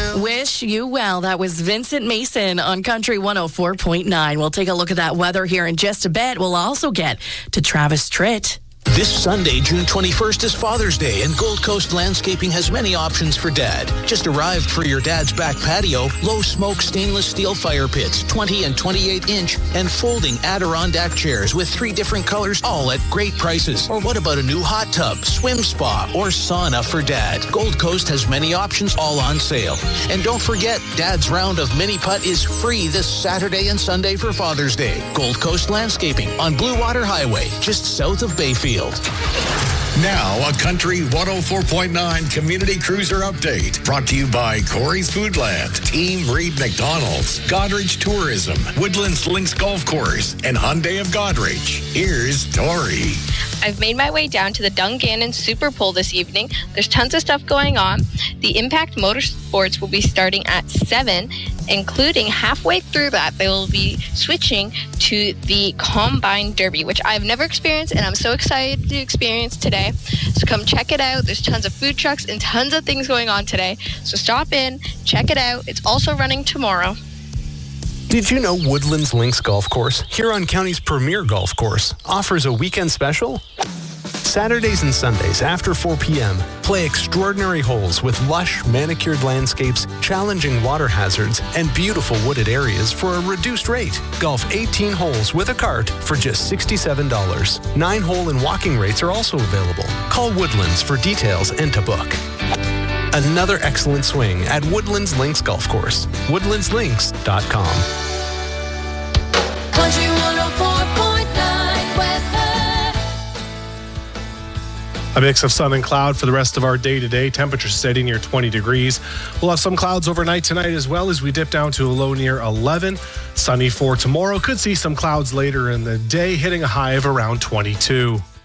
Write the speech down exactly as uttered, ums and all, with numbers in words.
Wish you well. That was Vincent Mason on Country one oh four point nine. We'll take a look at that weather here in just a bit. We'll also get to Travis Tritt. This Sunday, June twenty-first, is Father's Day, and Gold Coast Landscaping has many options for Dad. Just arrived for your dad's back patio, low-smoke stainless steel fire pits, twenty and twenty-eight inch, and folding Adirondack chairs with three different colors, all at great prices. Or what about a new hot tub, swim spa, or sauna for Dad? Gold Coast has many options, all on sale. And don't forget, Dad's round of mini putt is free this Saturday and Sunday for Father's Day. Gold Coast Landscaping on Blue Water Highway, just south of Bayfield. Now, a Country one oh four point nine Community Cruiser Update. Brought to you by Corey's Foodland, Team Reed McDonald's, Godrich Tourism, Woodlands Links Golf Course, and Hyundai of Godrich. Here's Tori. I've made my way down to the Dungannon Super Bowl this evening. There's tons of stuff going on. The Impact Motorsports will be starting at seven, including halfway through that, they will be switching to the Combine Derby, which I've never experienced, and I'm so excited to experience today. So come check it out. There's tons of food trucks and tons of things going on today. So stop in, check it out. It's also running tomorrow. Did you know Woodlands Links Golf Course, Huron County's premier golf course, offers a weekend special? Saturdays and Sundays after four p.m., play extraordinary holes with lush, manicured landscapes, challenging water hazards, and beautiful wooded areas for a reduced rate. Golf eighteen holes with a cart for just sixty-seven dollars. Nine-hole and walking rates are also available. Call Woodlands for details and to book. Another excellent swing at Woodlands Links Golf Course. woodlands links dot com. Country one oh four point nine weather. A mix of sun and cloud for the rest of our day today. Temperature steady near twenty degrees. We'll have some clouds overnight tonight as well as we dip down to a low near eleven. Sunny for tomorrow. Could see some clouds later in the day, hitting a high of around twenty-two.